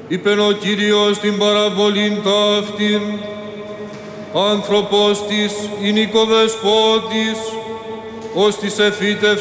είπεν ο Κύριος την παραβολήν ταύτην, άνθρωπος της ειν οικοδεσπότης, ως της εφύτευσης